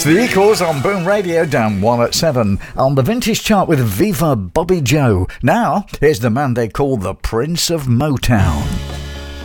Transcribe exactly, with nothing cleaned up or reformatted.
The Equals on Boom Radio, down one at seven. On the Vintage Chart with Viva Bobby Joe. Now, here's the man they call the Prince of Motown.